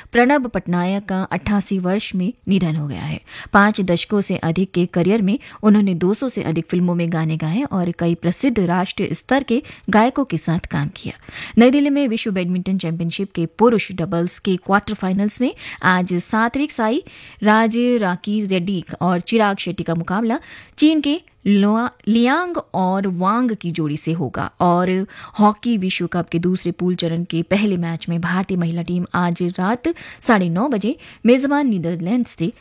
प्रणब पटनायक का 88 वर्ष में निधन हो गया है। 5 दशकों से अधिक के करियर में उन्होंने 200 से अधिक फिल्मों में गाने गाए और कई प्रसिद्ध राष्ट्रीय स्तर के गायकों के साथ काम किया। नई दिल्ली में विश्व बैडमिंटन चैंपियनशिप के पुरुष डबल्स के क्वार्टर फाइनल्स में आज सात्विक साई राज राकी रेड्डी और चिराग शेट्टी का मुकाबला चीन के लियांग और वांग की जोड़ी से होगा। और हॉकी विश्व कप के दूसरे पूल चरण के पहले मैच में भारतीय महिला टीम आज रात 9:30 बजे मेजबान नीदरलैंड्स से